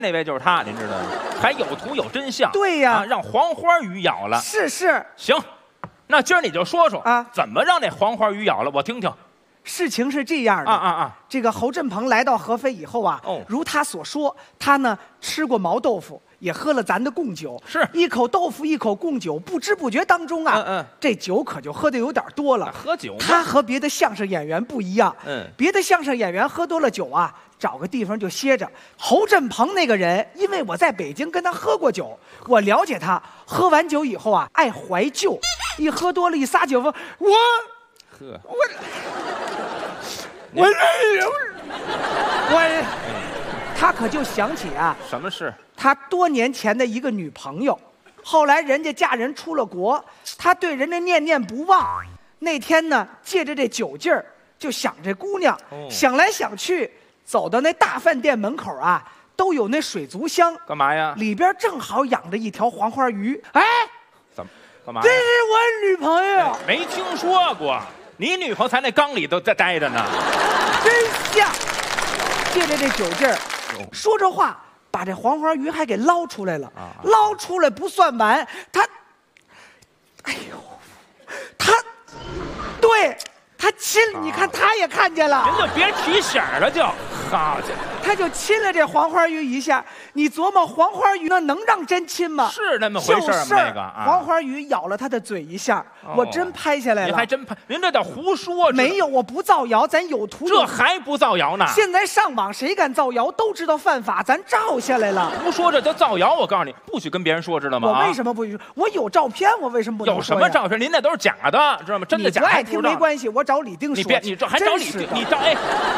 那位就是他，您知道吗？还有图有真相。 对呀， 让黄花鱼咬了。 是。 行，那今儿你就说说啊， 怎么让那黄花鱼咬了，我听听。 事情是这样的这个侯振鹏来到合肥以后啊，如他所说，他呢吃过毛豆腐，也喝了咱的贡酒， 是一口豆腐一口贡酒，不知不觉当中啊，这酒可就喝的有点多了。 喝酒， 他和别的相声演员不一样，别的相声演员喝多了酒啊，找个地方就歇着。侯振鹏那个人，因为我在北京跟他喝过酒，我了解他，喝完酒以后啊，爱怀旧，一喝多了一撒酒疯，他可就想起啊， 什么事？ 他多年前的一个女朋友，后来人家嫁人出了国，他对人家念念不忘。那天呢，借着这酒劲儿，就想这姑娘，想来想去，走到那大饭店门口啊，都有那水族箱， 干嘛呀？ 里边正好养着一条黄花鱼。哎， 怎么？干嘛？ 这是我女朋友。 没听说过。你女朋友才那缸里都在待着呢， 真像。借着这酒劲儿，说着话，把这黄花鱼还给捞出来了。捞出来不算完，对，他亲，你看他也看见了。 您就别提醒了，就好家伙， 他就亲了这黄花鱼一下。你琢磨黄花鱼那能让真亲吗？ 是那么回事吗？那个黄花鱼咬了他的嘴一下，我真拍下来了。 您还真拍？您这叫胡说。 没有，我不造谣，咱有图。 这还不造谣呢？ 现在上网谁敢造谣都知道犯法，咱照下来了。 胡说这叫造谣，我告诉你，不许跟别人说，知道吗？ 我为什么不许说？我有照片，我为什么不能说？ 有什么照片？您那都是假的，知道吗？真的假的？ 你不爱听没关系，我找李丁说。 你别，你这还找李丁？你找哎，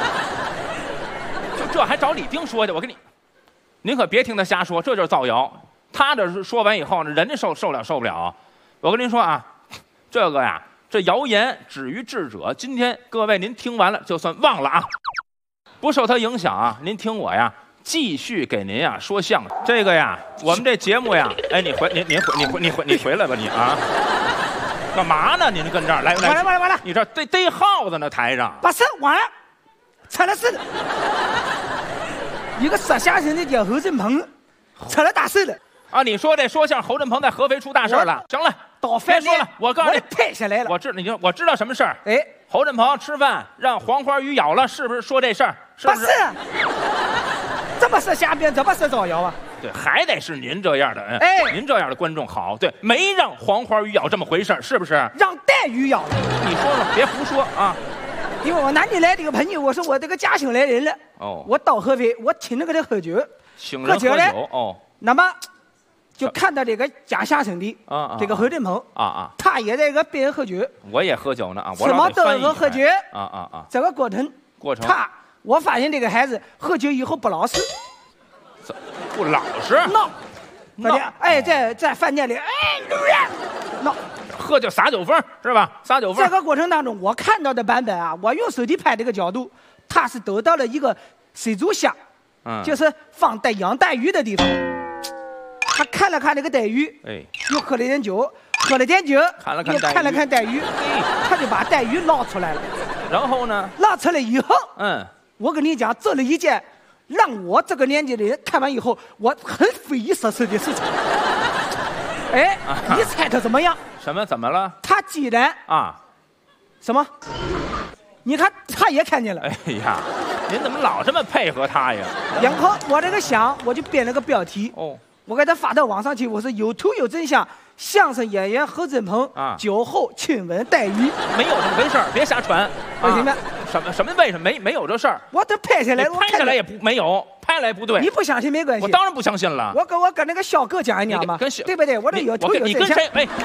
就这还找李丁说去？我跟你。您可别听他瞎说，这就是造谣。他这说完以后呢，人家受不了。我跟您说啊，这个呀，这谣言止于智者。今天各位您听完了，就算忘了啊，不受他影响啊。您听我呀，继续给您呀说相声。这个呀，我们这节目呀，哎，你回来吧你啊，干嘛呢？您跟这儿来， 完了， 你这逮耗子呢台上。 把事完了，踩了事了。一个说相声的叫侯振鹏，出了大事了啊！你说这说相声侯振鹏在合肥出大事了。行了，别说了，我告诉你， 拍下来了。 我知道什么事儿。哎，侯振鹏吃饭让黄花鱼咬了，是不是说这事儿？是不是？ 这么是瞎编，这么是造谣啊？ 对，还得是您这样的，您这样的观众好。对，没让黄花鱼咬这么回事，是不是？ 让带鱼咬了。 你说说，别胡说啊！ 因为我南京来这个朋友，我说我这个家乡来人了，我到合肥，我请那个人喝酒， 喝酒了，那么就看到这个讲相声的这个侯振鹏他也在这个边喝酒， 我也喝酒呢啊， 什么都是喝酒这个过程，我发现这个孩子喝酒以后不老实， 不老实， 闹，哎，在饭店里，哎，闹。 喝酒撒酒疯是吧？撒酒疯。 这个过程当中，我看到的版本啊，我用手机拍这个角度，他是得到了一个水族箱，就是放养带鱼的地方。他看了看这个带鱼，又喝了点酒，又看了看带鱼，他就把带鱼捞出来了。 然后呢？ 捞出来以后，我跟你讲，做了一件让我这个年纪的人看完以后，我很匪夷所思的事情。哎，你猜他怎么样？ 什么？怎么了？ 他既然什么？你看他也看见了。 哎呀，您怎么老这么配合他呀？ 然后我这个想，我就编了个标题。我给他发到网上去，我说有图有真相。相声演员侯振鹏酒后亲吻带鱼， 没有这么回事儿，别瞎传。 为什么？ 什么？为什么没有这事儿？ 我都拍下来， 拍下来也没有，拍来不对。 你不相信没关系， 我当然不相信了。 我跟那个小哥讲一讲嘛，对不对？我这有图有真相。 你跟谁？哎，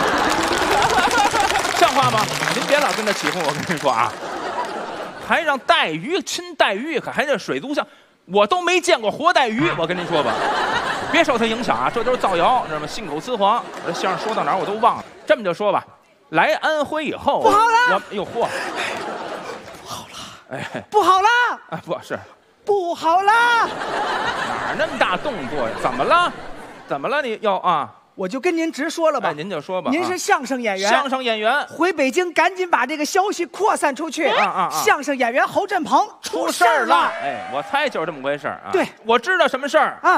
像话吗？您别老跟他起哄，我跟您说啊，还让带鱼亲带鱼，还这水族箱，我都没见过活带鱼，我跟您说吧。别受他影响啊，这都是造谣，知道吗？信口雌黄。这相声说到哪儿我都忘了。这么就说吧，来安徽以后， 不好了， 哟嚯， 不好了，哎，不好了， 啊，不是， 不好了， 哪儿那么大动作呀？怎么了？怎么了？你要啊？ 我就跟您直说了吧。 您就说吧。 您是相声演员。 相声演员回北京，赶紧把这个消息扩散出去。相声演员侯振鹏出事儿了。 哎，我猜就是这么回事儿啊。 对， 我知道什么事儿啊。